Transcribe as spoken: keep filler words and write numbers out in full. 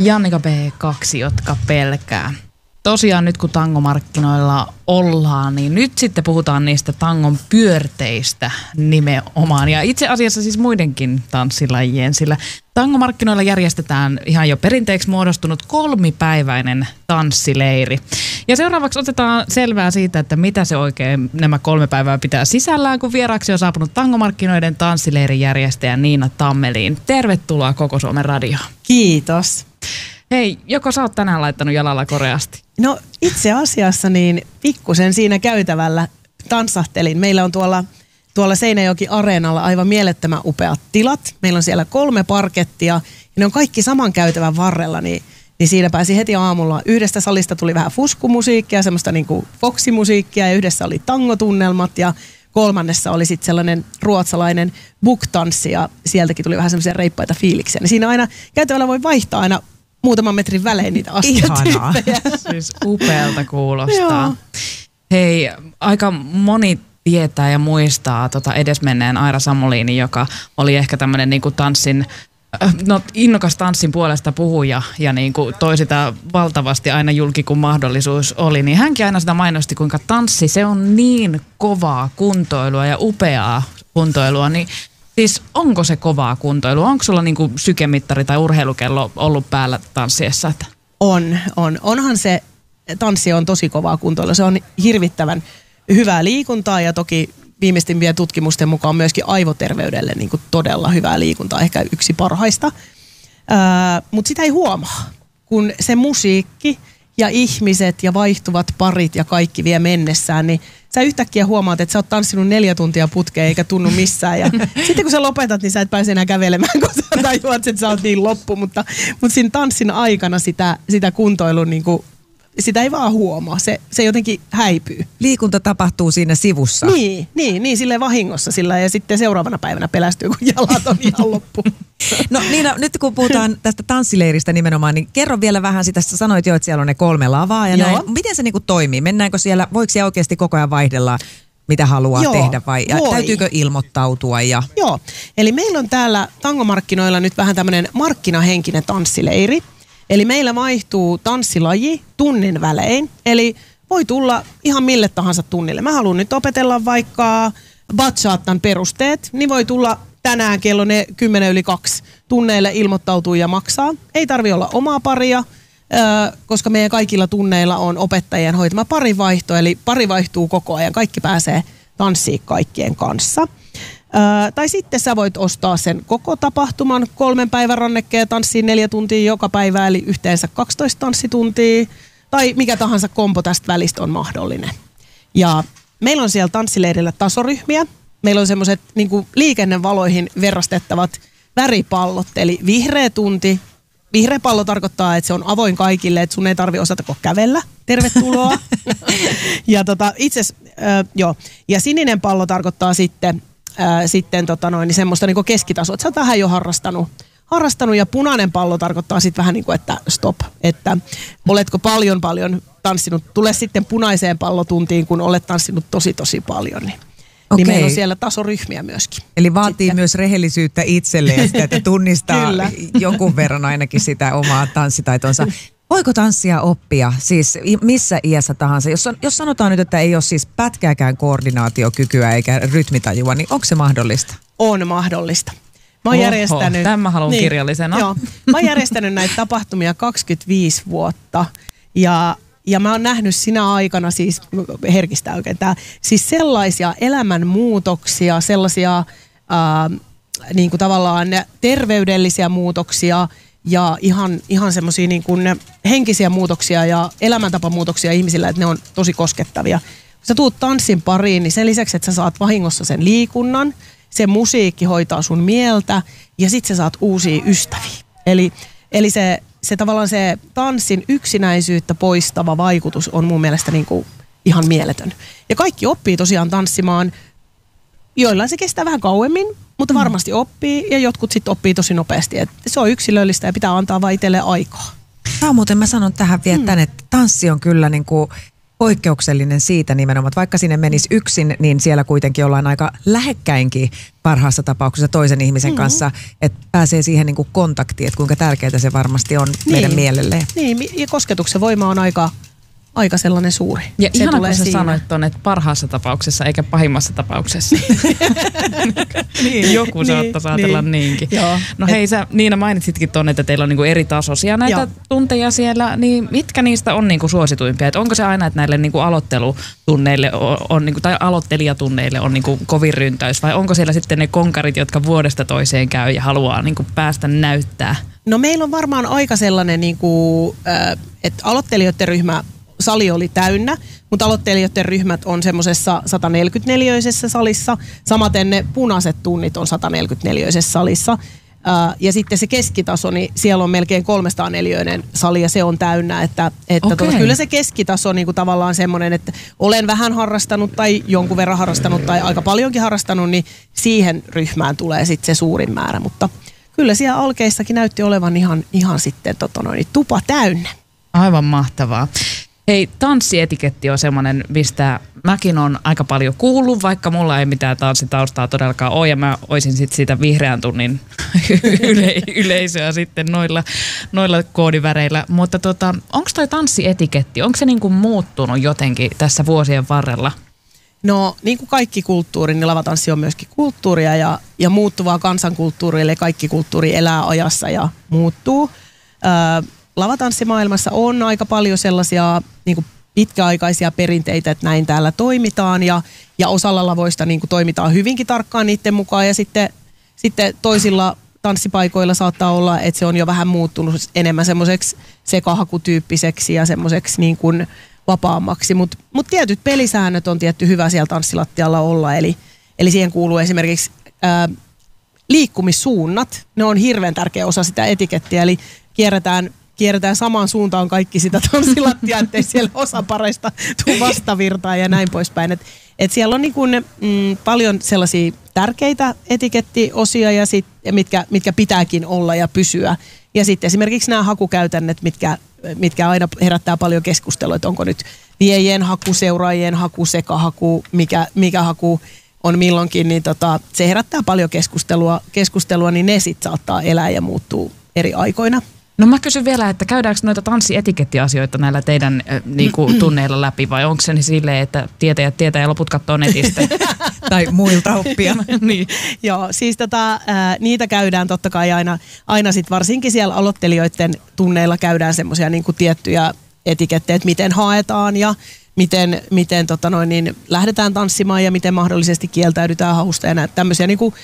Jannika B kaksi, jotka pelkää. Tosiaan nyt kun tangomarkkinoilla ollaan, niin nyt sitten puhutaan niistä tangon pyörteistä nimenomaan. Ja itse asiassa siis muidenkin tanssilajien, sillä tangomarkkinoilla järjestetään ihan jo perinteeksi muodostunut kolmipäiväinen tanssileiri. Ja seuraavaksi otetaan selvää siitä, että mitä se oikein nämä kolme päivää pitää sisällään, kun vieraaksi on saapunut tangomarkkinoiden tanssileirin järjestäjä Niina Tammeliin. Tervetuloa Koko Suomen radioon. Kiitos. Hei, joko sä oot tänään laittanut jalalla koreasti? No itse asiassa niin pikkusen siinä käytävällä tanssahtelin. Meillä on tuolla, tuolla Seinäjoki-areenalla aivan mielettömän upeat tilat. Meillä on siellä kolme parkettia ja ne on kaikki saman käytävän varrella, niin, niin siinä pääsi heti aamulla. Yhdestä salista tuli vähän fuskumusiikkia, semmoista niin kuin foksimusiikkia ja yhdessä oli tangotunnelmat ja kolmannessa oli sitten sellainen ruotsalainen book-tanssi ja sieltäkin tuli vähän semmoisia reippaita fiiliksiä. Niin siinä aina käytävällä voi vaihtaa aina muutaman metrin välein niitä astiatyyppejä. Siis upealta kuulostaa. Hei, aika moni tietää ja muistaa tota edesmenneen Aira Samulinin, joka oli ehkä tämmöinen niinku tanssin, no innokas tanssin puolesta puhuja ja niinku toi sitä valtavasti aina julki kun mahdollisuus oli. Niin hänkin aina sitä mainosti, kuinka tanssi, se on niin kovaa kuntoilua ja upeaa kuntoilua, niin siis onko se kovaa kuntoilua? Onko sulla niinku sykemittari tai urheilukello ollut päällä tanssiessa? On, on. Onhan se, tanssi on tosi kovaa kuntoilua. Se on hirvittävän hyvää liikuntaa ja toki viimeisimpien tutkimusten mukaan myöskin aivoterveydelle niinku todella hyvää liikuntaa, ehkä yksi parhaista. Mutta sitä ei huomaa, kun se musiikki ja ihmiset ja vaihtuvat parit ja kaikki vie mennessään, niin sä yhtäkkiä huomaat, että sä oot tanssinut neljä tuntia putkeen eikä tunnu missään. Ja sitten kun sä lopetat, niin sä et pääse enää kävelemään, kun sä tajuat, että sä oot niin loppu. Mutta, mutta siinä tanssin aikana sitä, sitä kuntoilun, niin kuin, sitä ei vaan huomaa. Se, se jotenkin häipyy. Liikunta tapahtuu siinä sivussa. Niin, niin, niin silleen vahingossa sillä ja sitten seuraavana päivänä pelästyy, kun jalat on ihan loppu. No Niina, nyt kun puhutaan tästä tanssileiristä nimenomaan, niin kerro vielä vähän sitä, sä sanoit jo, että siellä on ne kolme lavaa ja näin. Miten se niinku toimii? Mennäänkö siellä, voiko siellä oikeasti koko ajan vaihdella, mitä haluaa Joo, tehdä vai voi. Täytyykö ilmoittautua? Ja... Joo, eli meillä on täällä tangomarkkinoilla nyt vähän tämmöinen markkinahenkinen tanssileiri. Eli meillä vaihtuu tanssilaji tunnin välein, eli voi tulla ihan mille tahansa tunnille. Mä haluan nyt opetella vaikka bachatan perusteet, niin voi tulla tänään kello ne kymmenen yli kaksi tunneille ilmoittautuu ja maksaa. Ei tarvi olla omaa paria, koska meidän kaikilla tunneilla on opettajien hoitama parivaihto, eli pari vaihtuu koko ajan. Kaikki pääsee tanssiin kaikkien kanssa. Ää, tai sitten sä voit ostaa sen koko tapahtuman, kolmen päivän rannekkeen tanssiin neljä tuntia joka päivä, eli yhteensä kaksitoista tanssituntia, tai mikä tahansa kompo tästä välistä on mahdollinen. Ja meillä on siellä tanssileirillä tasoryhmiä. Meillä on semmoiset niin kuin liikennevaloihin verrastettavat väripallot, eli vihreä tunti. Vihreä pallo tarkoittaa, että se on avoin kaikille, että sun ei tarvitse osata kävellä. Tervetuloa. ja tota, itse äh, joo. Ja sininen pallo tarkoittaa sitten Ää, sitten tota noin, niin semmoista niin keskitasoa, että sä oot vähän jo harrastanut, harrastanut ja punainen pallo tarkoittaa sitten vähän niin kuin, että stop, että oletko paljon paljon tanssinut, tule sitten punaiseen pallotuntiin, kun olet tanssinut tosi tosi paljon, niin, niin meillä on siellä tasoryhmiä myöskin. Eli vaatii sitten myös rehellisyyttä itselle ja sitä, että tunnistaa jonkun verran ainakin sitä omaa tanssitaitonsa. Voiko tanssia oppia, siis missä iässä tahansa? Jos, on, jos sanotaan nyt, että ei ole siis pätkääkään koordinaatiokykyä eikä rytmitajua, niin onko se mahdollista? On mahdollista. Mä oon Oho, järjestänyt... Tämän mä haluan niin, kirjallisena. Joo, mä oon järjestänyt näitä tapahtumia kaksikymmentäviisi vuotta ja, ja mä oon nähnyt sinä aikana siis, herkistää oikein tää, siis sellaisia elämänmuutoksia, sellaisia äh, niin kuin tavallaan terveydellisiä muutoksia, ja ihan, ihan semmoisia niin kuin henkisiä muutoksia ja elämäntapamuutoksia ihmisillä, että ne on tosi koskettavia. Kun sä tuut tanssin pariin, niin sen lisäksi, että sä saat vahingossa sen liikunnan, se musiikki hoitaa sun mieltä ja sit sä saat uusia ystäviä. Eli, eli se, se tavallaan se tanssin yksinäisyyttä poistava vaikutus on mun mielestä niin kuin ihan mieletön. Ja kaikki oppii tosiaan tanssimaan. Joillain se kestää vähän kauemmin, mutta varmasti oppii ja jotkut sitten oppii tosi nopeasti. Et se on yksilöllistä ja pitää antaa vaan itselleen aikaa. Tämä muuten mä sanon tähän vielä mm. tänne, että tanssi on kyllä niin kuin poikkeuksellinen siitä nimenomaan, että vaikka sinne menisi yksin, niin siellä kuitenkin ollaan aika lähekkäinkin parhaassa tapauksessa toisen ihmisen mm-hmm. kanssa, että pääsee siihen niin kuin kontaktiin, että kuinka tärkeää se varmasti on niin. meidän mielelle. Niin, ja kosketuksen voima on aika... aika sellainen suuri. Ja se ihana, kun sä sanoit tuonne, että parhaassa tapauksessa eikä pahimmassa tapauksessa. niin, Joku niin, saattaisi ajatella niin. niinkin. Joo. No hei, sä Niina mainitsitkin tuonne, että teillä on niinku eri tasoisia näitä Joo. tunteja siellä, niin mitkä niistä on niinku suosituimpia? Et onko se aina, että näille niinku aloittelutunneille on, on niinku, tai aloittelijatunneille on niinku kovin ryntäys, vai onko siellä sitten ne konkarit, jotka vuodesta toiseen käy ja haluaa niinku päästä näyttää? No meillä on varmaan aika sellainen, niinku, äh, että aloittelijoiden ryhmä sali oli täynnä, mutta aloittelijoiden ryhmät on semmoisessa sata neljäkymmentäneljäisessä salissa. Samaten ne punaiset tunnit on sata neljäkymmentäneljäisessä salissa. Ää, ja sitten se keskitaso, niin siellä on melkein kolmesataaneliöinen sali ja se on täynnä. Että, että okay. tuota, kyllä se keskitaso on niinku tavallaan semmoinen, että olen vähän harrastanut tai jonkun verran harrastanut tai aika paljonkin harrastanut, niin siihen ryhmään tulee sitten se suurin määrä. Mutta kyllä siellä alkeissakin näytti olevan ihan, ihan sitten tota noin, tupa täynnä. Aivan mahtavaa. Hei, tanssietiketti on semmoinen, mistä mäkin on aika paljon kuullut, vaikka mulla ei mitään tanssitaustaa todellakaan ole, ja mä oisin sitten siitä vihreän tunnin yle- yleisöä sitten noilla, noilla koodiväreillä. Mutta tota, onko toi tanssietiketti, onko se niinku muuttunut jotenkin tässä vuosien varrella? No niin kuin kaikki kulttuuri, niin lavatanssi on myöskin kulttuuria ja, ja muuttuvaa kansankulttuuria, eli kaikki kulttuuri elää ajassa ja muuttuu. Öö, Lavatanssimaailmassa on aika paljon sellaisia niin kuin pitkäaikaisia perinteitä, että näin täällä toimitaan ja, ja osalla lavoista niin kuin toimitaan hyvinkin tarkkaan niiden mukaan ja sitten, sitten toisilla tanssipaikoilla saattaa olla, että se on jo vähän muuttunut enemmän semmoiseksi sekahakutyyppiseksi ja semmoiseksi niin kuin vapaammaksi, mutta mut tietyt pelisäännöt on tietty hyvä siellä tanssilattialla olla, eli, eli siihen kuuluu esimerkiksi ää, liikkumissuunnat, ne on hirveän tärkeä osa sitä etikettiä, eli kierretään Kierretään samaan suuntaan kaikki sitä tanssilattia, ettei siellä osa pareista tule vastavirtaan ja näin poispäin. Et, et siellä on niin kun, mm, paljon sellaisia tärkeitä etikettiosia, ja sit, mitkä, mitkä pitääkin olla ja pysyä. Ja sitten esimerkiksi nämä hakukäytännet, mitkä, mitkä aina herättää paljon keskustelua, että onko nyt viejien haku, seuraajien haku, sekahaku, mikä, mikä haku on milloinkin. Niin tota, se herättää paljon keskustelua, keskustelua, niin ne sitten saattaa elää ja muuttuu eri aikoina. No mä kysyn vielä, että käydäänkö noita tanssietikettiasioita näillä teidän äh, niinku, tunneilla läpi, vai onko se niin silleen, että tietäjät tietää ja loput katsoo netistä? Tai muilta oppia. Niin. Joo, siis tota, ää, niitä käydään totta kai aina, aina sit varsinkin siellä aloittelijoiden tunneilla käydään semmoisia niinku tiettyjä etikettejä, että miten haetaan ja miten, miten tota noin, niin lähdetään tanssimaan ja miten mahdollisesti kieltäydytään hausta ja näitä tämmöisiä niinku